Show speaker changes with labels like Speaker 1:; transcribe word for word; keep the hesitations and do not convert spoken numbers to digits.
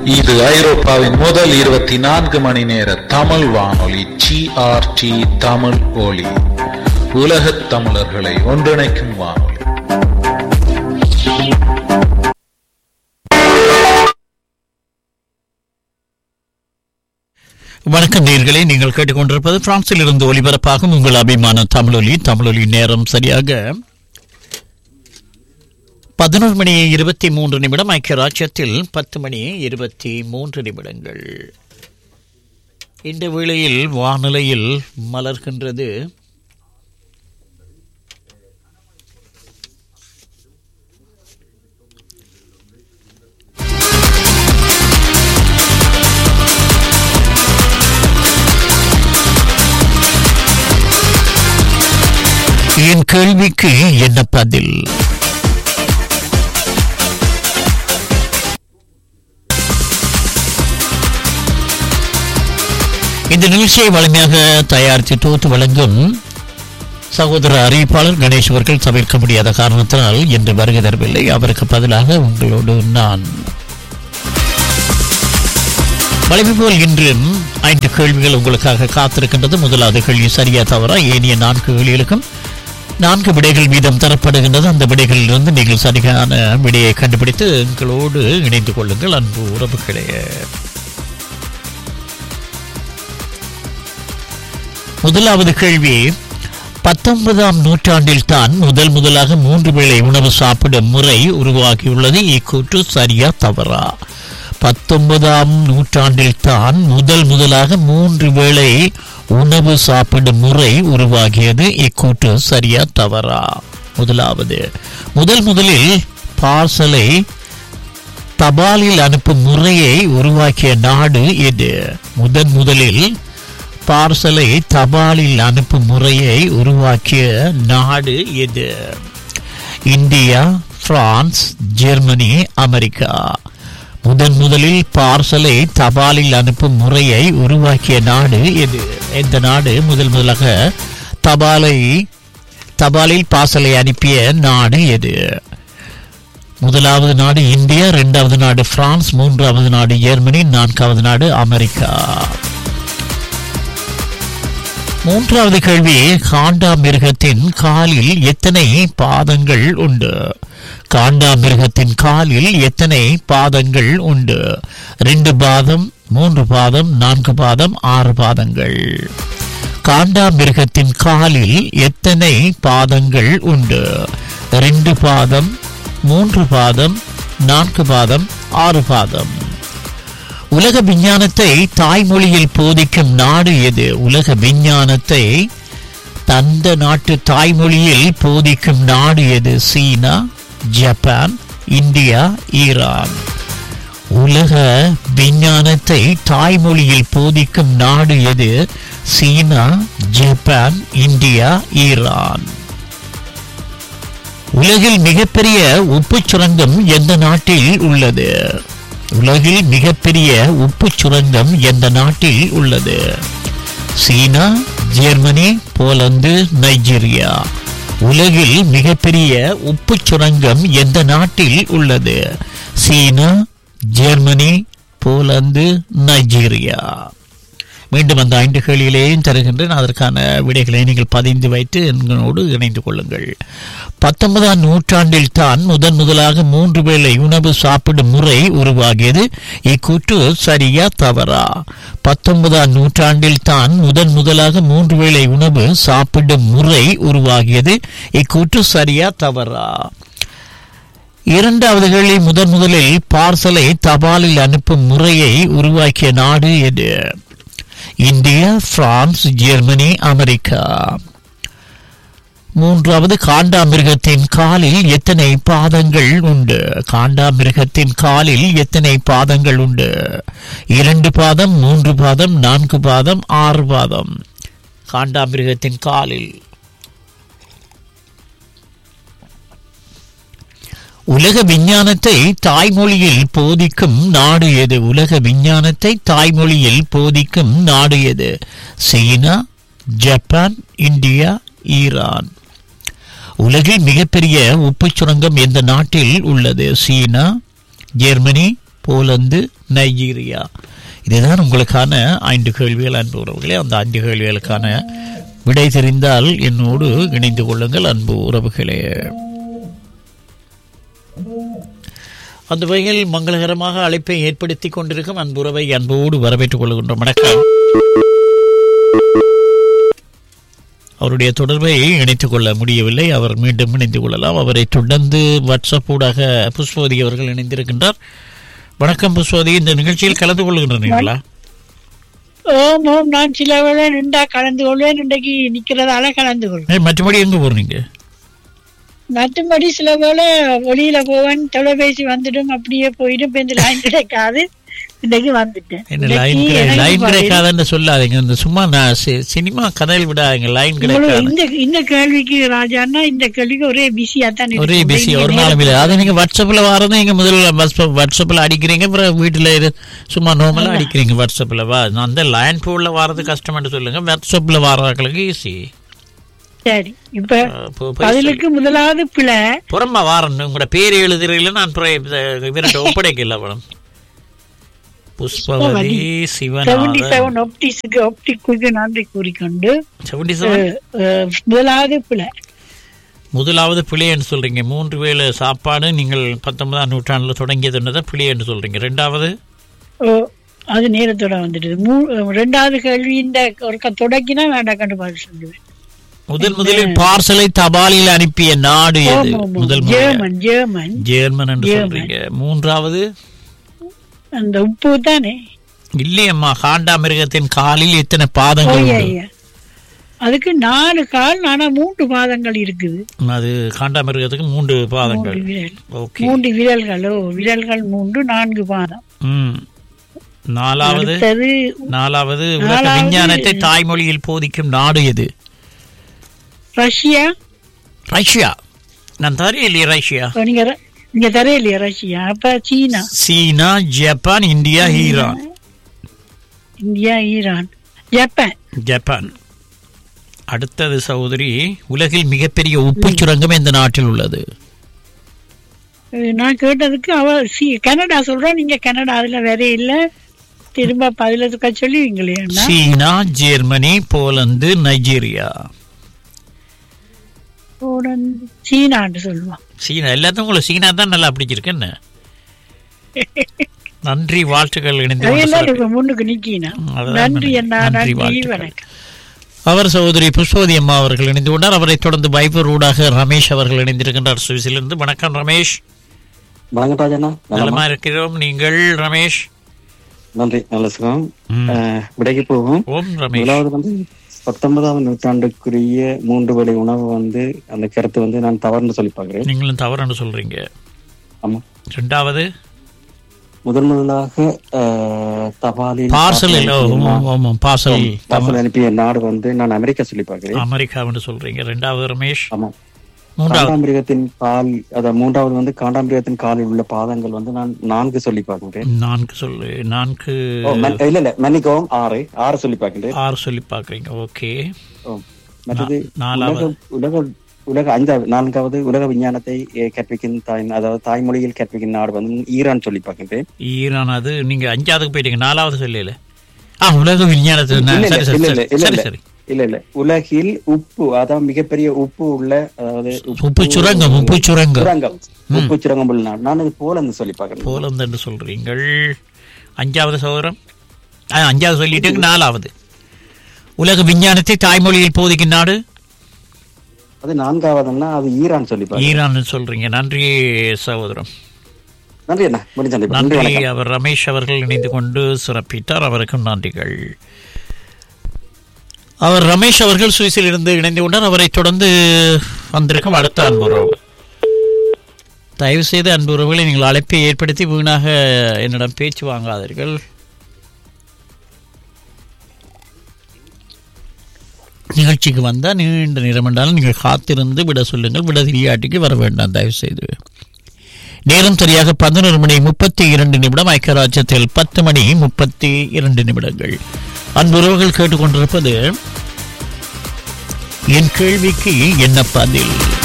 Speaker 1: இது ஐரோப்பாவின் முதல் இருபத்தி நான்கு மணி நேர தமிழ் வானொலி ஜிஆர்டி தமிழ் ஒலி. உலகத் தமிழர்களை ஒன்றிணைக்கும் வானொலி.
Speaker 2: வணக்கம் நேயர்களே, நீங்கள் கேட்டுக்கொண்டிருப்பது பிரான்சில் இருந்து ஒலிபரப்பாகும் உங்கள் அபிமான தமிழொலி. தமிழொலி நேரம் சரியாக பதினொரு மணி இருபத்தி மூன்று நிமிடம். ஐக்கிய ராஜ்யத்தில் பத்து மணி இருபத்தி மூன்று நிமிடங்கள். இந்த வேளையில் வானிலையில் மலர்கின்றது என் கேள்விக்கு என்ன பதில்? இந்த நிகழ்ச்சியை வலிமையாக தயாரித்து தொகுத்து வழங்கும் சகோதர அறிவிப்பாளர் கணேஷ் அவர்கள் தவிர்க்க முடியாத காரணத்தினால் இன்று வருகை தரவில்லை. அவருக்கு பதிலாக உங்களோடு நான். வலிமை போல் இன்றும் ஐந்து கேள்விகள் உங்களுக்காக காத்திருக்கின்றது. முதலாவது கேள்வி சரியா தவறா? ஏனைய நான்கு கேள்விகளுக்கும் நான்கு விடைகள் வீதம் தரப்படுகின்றது. அந்த விடைகளிலிருந்து நீங்கள் சரியான விடையை கண்டுபிடித்து எங்களோடு இணைந்து கொள்ளுங்கள் அன்பு உறவுகளே. முதலாவது கேள்வி, பத்தொன்பதாம் நூற்றாண்டில் தான் முதல் முதலாக மூன்று வேளை உணவு சாப்பிடும் முறை உருவாகியுள்ளது. இக்கூற்று சரியா தவறா? பத்தொன்பதாம் நூற்றாண்டில் தான் முதல் முதலாக மூன்று வேளை உணவு சாப்பிடும் முறை உருவாகியது. இக்கூற்று சரியா தவறா? முதலாவது, முதல் முதலில் பார்சலை தபாலில் அனுப்பும் முறையை உருவாக்கிய நாடு எது? முதன் முதலில் பார்சலை தபாலில் அனுப்பும் முறையை உருவாக்கிய நாடு எது? India, France, Germany, America. முதன் முதலில் பார்சலை தபாலில் அனுப்பும் முறையை உருவாக்கிய நாடு எது? எந்த நாடு முதல் முதலாக தபாலை தபாலில் பார்சலை அனுப்பிய நாடு எது? முதலாவது நாடு இந்தியா, இரண்டாவது நாடு பிரான்ஸ், மூன்றாவது நாடு ஜெர்மனி, நான்காவது நாடு அமெரிக்கா. மூன்றாவது கேள்வி, காண்டாமிருகத்தின் காலில் எத்தனை பாதங்கள் உண்டு? காண்டாமிருகத்தின் காலில் எத்தனை பாதங்கள் உண்டு? ரெண்டு பாதம், மூன்று பாதம், நான்கு பாதம், ஆறு பாதங்கள். காண்டாமிருகத்தின் காலில் எத்தனை பாதங்கள் உண்டு? ரெண்டு பாதம், மூன்று பாதம், நான்கு பாதம், ஆறு பாதம். உலக விஞ்ஞானத்தை தாய்மொழியில் போதிக்கும் நாடு எது? உலக விஞ்ஞானத்தை தந்த நாட்டு தாய்மொழியில் போதிக்கும் நாடு எது? சீனா, ஜப்பான், இந்தியா, ஈரான். உலக விஞ்ஞானத்தை தாய்மொழியில் போதிக்கும் நாடு எது? சீனா, ஜப்பான், இந்தியா, ஈரான். உலகில் மிகப்பெரிய உப்பு சுரங்கம் எந்த நாட்டில் உள்ளது? உலகில் மிகப்பெரிய உப்பு சுரங்கம் எந்த நாட்டில் உள்ளது? சீனா, ஜெர்மனி, போலந்து, நைஜீரியா. உலகில் மிகப்பெரிய உப்பு சுரங்கம் எந்த நாட்டில் உள்ளது? சீனா, ஜெர்மனி, போலந்து, நைஜீரியா. மீண்டும் அந்த ஐந்து கேள்விகளையும் தருகின்றேன். அதற்கான விடைகளை நீங்கள் பதிந்து வைத்து எங்களோடு இணைந்து கொள்ளுங்கள். பத்தொன்பதாம் நூற்றாண்டில் தான் முதன் முதலாக மூன்று வேளை உணவு சாப்பிடும் முறை உருவாகியது. இக்கூற்று சரியா தவறா? பத்தொன்பதாம் நூற்றாண்டில் தான் முதன் முதலாக மூன்று வேளை உணவு சாப்பிடும் முறை உருவாகியது. இக்கூற்று சரியா தவறா? இரண்டாவது கேள்வி, முதன் முதலில் பார்சலை தபாலில் அனுப்பும் முறையை உருவாக்கிய நாடு எது? India, France, Germany, America. மூன்றாவது, காண்டாமிருகத்தின் காலில் எத்தனை பாதங்கள் உண்டு? காண்டாமிருகத்தின் காலில் எத்தனை பாதங்கள் உண்டு? இரண்டு பாதம், மூன்று பாதம், நான்கு பாதம், ஆறு பாதம். காண்டாமிருகத்தின் காலில். உலக விஞ்ஞானத்தை தாய்மொழியில் போதிக்கும் நாடு எது? உலக விஞ்ஞானத்தை தாய்மொழியில் போதிக்கும் நாடு எது? சீனா, ஜப்பான், இந்தியா, ஈரான். உலகில் மிகப்பெரிய உப்பு சுரங்கம் எந்த நாட்டில் உள்ளது? சீனா, ஜெர்மனி, போலந்து, நைஜீரியா. இதுதான் உங்களுக்கான ஐந்து கேள்விகள் அன்பு உறவுகளே. அந்த ஐந்து கேள்விகளுக்கான விடை தெரிந்தால் என்னோடு இணைந்து கொள்ளுங்கள் அன்பு உறவுகளே. அந்த வகையில் மங்களகரமாக அழைப்பை ஏற்படுத்தி கொண்டிருக்கும் அன்புறவை அன்போடு வரவேற்றுக் கொள்கின்றோம். வணக்கம். அவருடைய தொடர்பை இணைத்துக் கொள்ள முடியவில்லை. அவர் மீண்டும் இணைந்து கொள்ளலாம். அவரை தொடர்ந்து வாட்ஸ்அப் ஊடாக புஷ்பவதி அவர்கள் இணைந்திருக்கின்றார். வணக்கம் புஷ்பவதி, இந்த நிகழ்ச்சியில் கலந்து கொள்கின்றீர்களா?
Speaker 3: ஓம் ஓம் நான் சில வேளை நின்றா கலந்து கொள்வேன். இன்றைக்கு நிக்கிறதால கலந்து கொள்வேன்.
Speaker 2: மற்றபடி எங்க போறீங்க?
Speaker 3: மற்றபடி சில வேளை வெளியில போவேன், தொலைபேசி வந்துடும், அப்படியே போயிடும். இந்த லைன் கிடைக்காது. இன்னைக்கு வந்துட்டேன்.
Speaker 2: லைன் கிடைக்காதுன்னு சொல்லாதீங்க. இந்த சும்மா நான் சினிமா கதையில் விடாதீங்க. லைன் கிடைக்காது.
Speaker 3: இந்த இந்த கேள்விக்கு ராஜான்னா இந்த கேள்விக்கு ஒரே பிஸியா தான்,
Speaker 2: ஒரே பிஸி. ஒரு நாளும் இல்லை. அதை நீங்க வாட்ஸ்அப்ல வரது நீங்க முதல்ல வாட்ஸ்அப்ல அடிக்கிறீங்க, அப்புறம் வீட்டுல சும்மா நார்மலா அடிக்கிறீங்க வாட்ஸ்அப்ல. வா அந்த லைன் போன்ல வர்றது கஷ்டம்னு சொல்லுங்க. வாட்ஸ்அப்ல வர்றவங்களுக்கு ஈஸி.
Speaker 3: சரி, இப்ப பதிலுக்கு முதலாவது பிள்ளை
Speaker 2: புறமா வாரணும். உங்களோட பேர் எழுதுறீங்களா? நான் இவர்கிட்ட ஒப்படைக்கல மேடம். புஷ்பவதி சிவநாதன்
Speaker 3: ஒப்டிக்கு நன்றி கூறிக்கொண்டு முதலாவது பிள்ளை
Speaker 2: முதலாவது பிள்ளைன்னு சொல்றீங்க. மூன்று வேளை சாப்பாடு நீங்கள் பத்தொன்பதாம் நூற்றாண்டுல தொடங்கியதுன்றதை பிள்ளைன்னு சொல்றீங்க. ரெண்டாவது
Speaker 3: அது நேரத்தோட வந்துட்டு. ரெண்டாவது கேள்வி இந்த ஒரு தொடங்கினா வேண்டாம் கண்டுபாடு சொல்லுவேன்.
Speaker 2: முதல் முதலில் பார்சலை தபாலில் அனுப்பிய நாடு எது? முதல்
Speaker 3: ஜெர்மன். ஜெர்மன்
Speaker 2: ஜெர்மன் என்று சொல்றீங்க. மூன்றாவது
Speaker 3: அந்த உப்பு தானே?
Speaker 2: இல்லையம்மா, காண்டாமிருகத்தின் காலில் எத்தனை பாதங்கள்?
Speaker 3: அதுக்கு நாலு கால், ஆனா மூன்று பாதங்கள் இருக்குது.
Speaker 2: அது காண்டாமிருகத்துக்கு மூன்று பாதங்கள்.
Speaker 3: மூன்று விரல்களோ விரல்கள் மூன்று, நான்கு பாதம்.
Speaker 2: ம் நாலாவது நாலாவது உலக விஞ்ஞானத்தை தாய்மொழியில் போதிக்கும் நாடு எது?
Speaker 3: ரஷ்யா.
Speaker 2: ரஷ்யா நான் தரையில்லையே. ரஷ்யா
Speaker 3: நீங்க நீங்க தரையில்லையா? ரஷ்யா. அப்ப சீனா.
Speaker 2: சீனா, Japan, India, Iran.
Speaker 3: India, Iran, Japan.
Speaker 2: Japan. அடுத்தது சகோதரி, உலகில் மிகப்பெரிய உப்பு சுரங்கம் எந்த நாட்டில் உள்ளது?
Speaker 3: நான் கேட்டதுக்கு அவ கனடா சொல்றேன். நீங்க கனடா அதுல வேற இல்ல, திரும்ப பதிலத்துக்கா சொல்லுவீங்களே.
Speaker 2: சீனா, ஜெர்மனி, போலந்து, நைஜீரியா.
Speaker 3: சீனான்னு சொல்லுவான்.
Speaker 2: சீனா எல்லாத்தையும் உங்களுக்கு சீனா தான் நல்லா பிடிச்சிருக்கு. என்ன நன்றி, வாழ்த்துக்கள்.
Speaker 3: முன்னுக்கு நிக்கினா நன்றி. நன்றி, வணக்கம்.
Speaker 2: அவர் சகோதரி புஷ்பவதி அம்மா அவர்கள் இணைந்து கொண்டார். அவரை தொடர்ந்து வைபர் ஊடாக ரமேஷ் அவர்கள் இணைந்திருக்கின்றார் சுவிஸிலிருந்து. வணக்கம் ரமேஷ்.
Speaker 4: வணக்கம் ராஜண்ணா.
Speaker 2: நலமா இருக்கிறோம். நீங்கள் ரமேஷ்?
Speaker 4: நன்றி, நல்ல சுகம். விடைக்கு போகும்.
Speaker 2: ஓம் ரமேஷ்.
Speaker 4: வந்து பத்தொன்பதாம் நூற்றாண்டுக்குரிய மூன்று வேளை உணவு வந்து அந்த கருத்து வந்து நான் தவறுன்னு சொல்லி பாக்குறேன்.
Speaker 2: நீங்களும் தவறுன்னு சொல்றீங்க.
Speaker 4: ஆமா.
Speaker 2: ரெண்டாவது
Speaker 4: முதன் முதலாக தபாலில்
Speaker 2: பார்சல் பார்சல்
Speaker 4: பார்சல் அனுப்பிய நாடு வந்து நான் அமெரிக்கா சொல்லி பாக்குறேன்.
Speaker 2: அமெரிக்கான்னு சொல்றீங்க. ரெண்டாவது ரமேஷ்?
Speaker 4: ஆமா. காண்டாமிருகத்தின் கால், அத மூன்றாவது வந்து காண்டாமிருகத்தின் காலில் உள்ள பாதங்கள் வந்து நான் நான்கு சொல்லி பார்க்கிறேன்.
Speaker 2: நான்கு சொல்லு. நான்கு
Speaker 4: இல்ல இல்ல மன்னிக்கவும், ஆறு ஆறு சொல்லி பார்க்கிறேன்.
Speaker 2: ஆறு சொல்லி பாக்குறீங்க. ஓகே.
Speaker 4: மற்றது
Speaker 2: நாலாவது
Speaker 4: உலக உலக ஐந்தாவது நான்காவது உலக விஞ்ஞானத்தை கற்பிக்கும் தாய், அதாவது தாய்மொழியில் கற்பிக்கும் நாடு வந்து ஈரான் சொல்லி பார்க்கிறேன்.
Speaker 2: ஈரான். அது நீங்க அஞ்சாவதுக்கு போயிட்டீங்க. நாலாவது சொல்லல. ஆ உலக விஞ்ஞானத்தை
Speaker 4: இல்ல இல்ல உலகில் உப்பு, அதாவது மிகப்பெரிய உப்பு உள்ள, அதாவது
Speaker 2: உப்பு சுரங்கம். உப்பு சுரங்கம்
Speaker 4: சுரங்கம் உப்பு சுரங்கம் உள்ள நாடு. நான் அது போலந்து சொல்லி பாக்குறேன்.
Speaker 2: போலந்து என்று சொல்றீங்கள். அஞ்சாவது சகோதரம் அஞ்சாவது சொல்லிட்டு நாலாவது உலக விஞ்ஞானத்தை தாய்மொழியில் போதிக்கும் நாடு.
Speaker 4: அது நான்காவதுன்னா அது ஈரான் சொல்லி
Speaker 2: ஈரான் சொல்றீங்க. நன்றி சகோதரம்.
Speaker 4: நன்றி அண்ணா. முடிஞ்ச
Speaker 2: நன்றி. அவர் ரமேஷ் அவர்கள் இணைந்து கொண்டு சிறப்பித்தார். அவருக்கும் நன்றிகள். அவர் ரமேஷ் அவர்கள் சுவிஸில் இருந்து இணைந்து கொண்டார். அவரை தொடர்ந்து வந்திருக்கும் அடுத்த அன்புறவு. தயவு செய்து அன்புறவுகளை நீங்கள் அழைப்பை ஏற்படுத்தி வீணாக என்னிடம் பேச்சு வாங்காதீர்கள். நிகழ்ச்சிக்கு வந்தால் நீண்ட நேரம் என்றாலும் நீங்கள் காத்திருந்து விட சொல்லுங்கள். விட தெரியாட்டிக்கு வர வேண்டாம் தயவு செய்து. நேரம் சரியாக பதினொரு மணி முப்பத்தி இரண்டு நிமிடம். ஐக்கியராஜ்யத்தில் பத்து மணி முப்பத்தி இரண்டு நிமிடங்கள். அன்புறவுகள் கேட்டுக்கொண்டிருப்பது என் கேள்விக்கு என்ன பதில்.